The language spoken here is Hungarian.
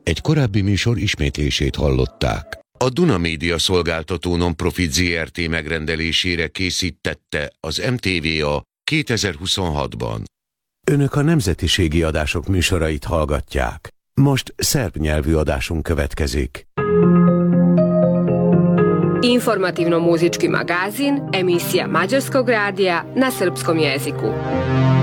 Egy korábbi műsor ismétlését hallották. A Duna Média Szolgáltató Nonprofit Zrt. Megrendelésére készítette az MTVA 2026-ban. Önök a nemzetiségi adások műsorait hallgatják. Most szerb nyelvű adásunk következik. Informativno-muzički magazin, emisija Mađarskog radija na srpskom jeziku.